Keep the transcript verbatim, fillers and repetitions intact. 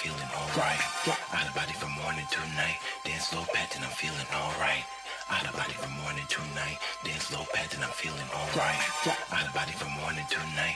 feeling alright. Out of body from morning to night, dance slow patting, I'm feeling alright. Out of body from morning to night, dance slow patting, I'm feeling alright. Out of body from morning to night.